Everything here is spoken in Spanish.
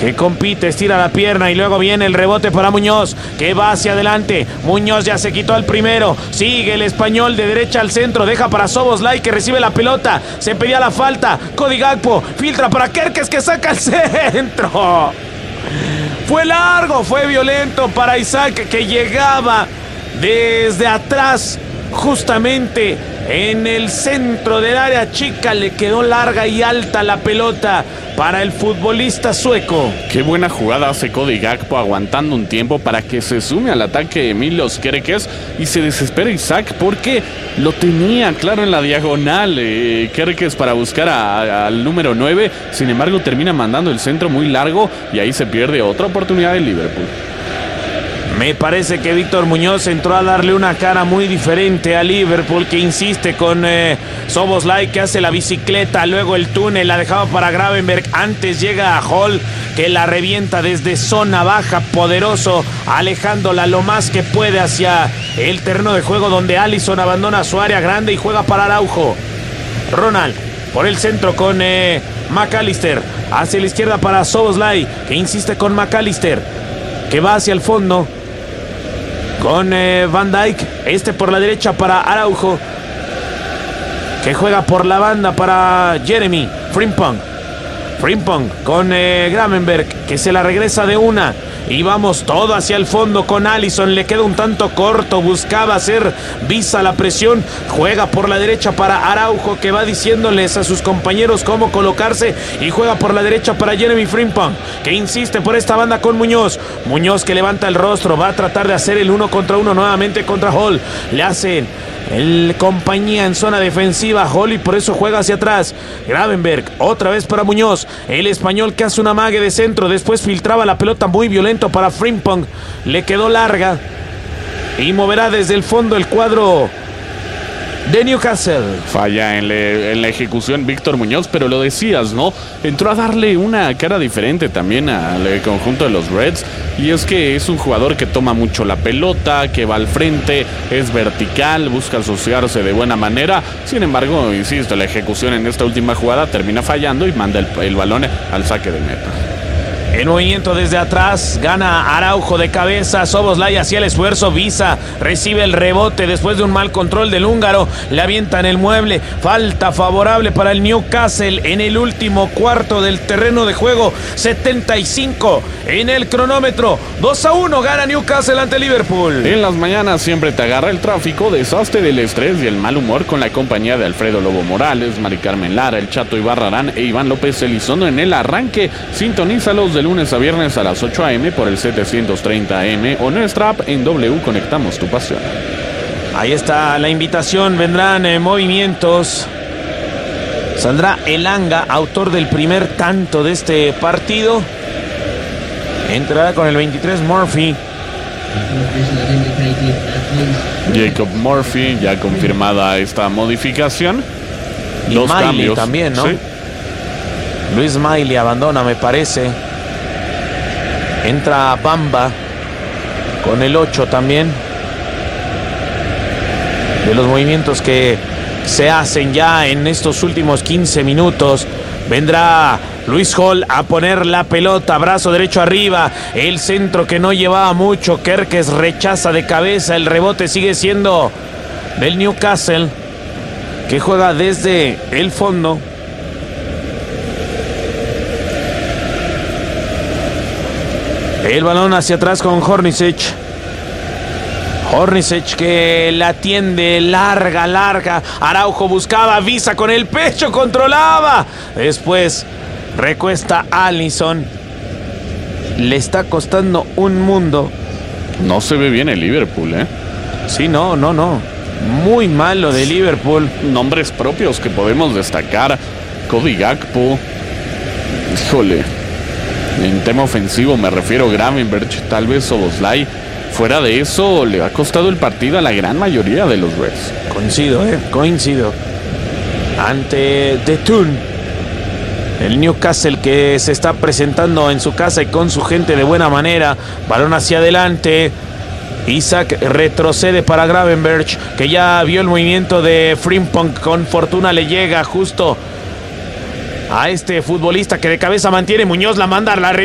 que compite, estira la pierna y luego viene el rebote para Muñoz, que va hacia adelante. Muñoz ya se quitó al primero, sigue el español de derecha al centro, deja para Szoboszlai, que recibe la pelota, se pedía la falta, Cody Gakpo filtra para Kerkez, que saca el centro. Fue largo, fue violento para Isaac, que llegaba desde atrás, justamente en el centro del área chica. Le quedó larga y alta la pelota para el futbolista sueco. Qué buena jugada hace Cody Gakpo, aguantando un tiempo para que se sume al ataque Milos Kerkez, y se desespera Isaac porque lo tenía claro en la diagonal Kerkez para buscar al número 9. Sin embargo, termina mandando el centro muy largo y ahí se pierde otra oportunidad del Liverpool. Me parece que Víctor Muñoz entró a darle una cara muy diferente a Liverpool, que insiste con Szoboszlai, que hace la bicicleta, luego el túnel, la dejaba para Gravenberch, antes llega a Hall, que la revienta desde zona baja, poderoso, alejándola lo más que puede hacia el terreno de juego, donde Alisson abandona su área grande y juega para Araujo. Ronald por el centro con McAllister, hacia la izquierda para Szoboszlai, que insiste con McAllister, que va hacia el fondo con Van Dijk, por la derecha para Araujo, que juega por la banda para Jeremy Frimpong con Gravenberch, que se la regresa de una, y vamos todo hacia el fondo con Alisson. Le queda un tanto corto, buscaba hacer visa la presión, juega por la derecha para Araujo, que va diciéndoles a sus compañeros cómo colocarse, y juega por la derecha para Jeremy Frimpong, que insiste por esta banda con Muñoz, que levanta el rostro, va a tratar de hacer el 1 contra 1 nuevamente contra Hall, le hacen el compañía en zona defensiva Hall, y por eso juega hacia atrás. Gravenberch otra vez para Muñoz, el español, que hace una amague de centro, después filtraba la pelota muy violento para Frimpong, le quedó larga y moverá desde el fondo el cuadro de Newcastle. Falla en la ejecución Víctor Muñoz, pero lo decías, ¿no? Entró a darle una cara diferente también al conjunto de los Reds, y es que es un jugador que toma mucho la pelota, que va al frente, es vertical, busca asociarse de buena manera. Sin embargo, insisto, la ejecución en esta última jugada termina fallando y manda el balón al saque de meta. El movimiento desde atrás, gana Araujo de cabeza, Szoboszlai hacía el esfuerzo, Visa recibe el rebote después de un mal control del húngaro, le avientan el mueble, falta favorable para el Newcastle en el último cuarto del terreno de juego, 75 en el cronómetro, 2-1 gana Newcastle ante Liverpool. En las mañanas siempre te agarra el tráfico, desastre del estrés y el mal humor, con la compañía de Alfredo Lobo Morales, Mari Carmen Lara, el Chato Ibarrarán e Iván López Elizondo en el arranque. Sintonízalos de lunes a viernes a las 8 a.m. por el 730 AM o nuestra app en W Conectamos tu Pasión. Ahí está la invitación, vendrán movimientos. Saldrá Elanga, autor del primer tanto de este partido. Entrará con el 23 Murphy. Jacob Murphy, ya confirmada esta modificación. Y Dos Miley cambios también, ¿no? Sí. Luis Miley abandona, me parece. Entra Bamba con el 8 también. De los movimientos que se hacen ya en estos últimos 15 minutos, vendrá Luis Hall a poner la pelota, brazo derecho arriba, el centro que no llevaba mucho, Kerkez rechaza de cabeza, el rebote sigue siendo del Newcastle, que juega desde el fondo. El balón hacia atrás con Hornicic, que la atiende larga. Araujo buscaba, Visa con el pecho, controlaba. Después recuesta Alisson. Le está costando un mundo. No se ve bien el Liverpool, ¿eh? Sí, no. Muy malo de Liverpool. Nombres propios que podemos destacar: Cody Gakpo. Híjole. En tema ofensivo me refiero a Gravenberch, tal vez Szoboszlai. Fuera de eso, le ha costado el partido a la gran mayoría de los Reds. Coincido. Ante The Toon, el Newcastle, que se está presentando en su casa y con su gente de buena manera. Balón hacia adelante. Isaac retrocede para Gravenberch, que ya vio el movimiento de Frimpong. Con fortuna le llega justo a este futbolista, que de cabeza mantiene. Muñoz la manda a la